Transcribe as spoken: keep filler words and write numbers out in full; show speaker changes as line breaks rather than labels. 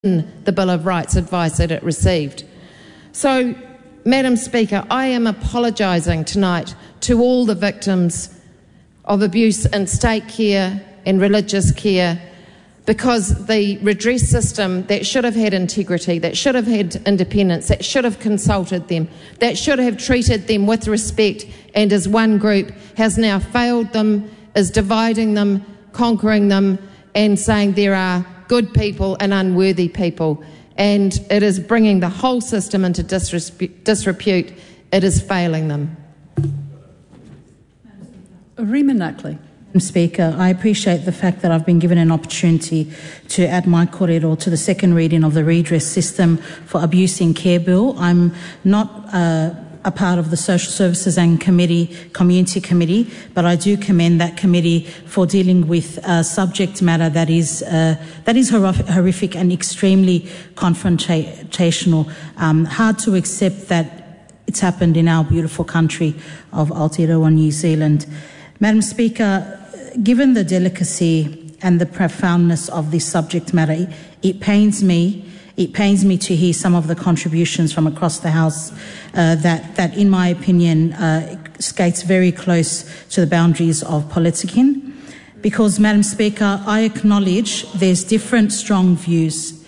the Bill of Rights advice that it received. So, Madam Speaker, I am apologising tonight to all the victims of abuse in state care and religious care, because the redress system that should have had integrity, that should have had independence, that should have consulted them, that should have treated them with respect and as one group, has now failed them, is dividing them, conquering them, and saying there are good people and unworthy people. And it is bringing the whole system into disrepute. It is failing them.
Rima Nuckley.
Speaker, I appreciate the fact that I've been given an opportunity to add my kōrero to the second reading of the redress system for abuse in care bill. I'm not uh, a part of the Social Services and Committee, Community Committee, but I do commend that committee for dealing with uh, subject matter that is uh, that is horrific and extremely confrontational. Um, hard to accept that it's happened in our beautiful country of Aotearoa, New Zealand. Madam Speaker, given the delicacy and the profoundness of this subject matter, it pains me, it pains me to hear some of the contributions from across the House uh, that, that, in my opinion, uh, skates very close to the boundaries of politicking. Because, Madam Speaker, I acknowledge there's different strong views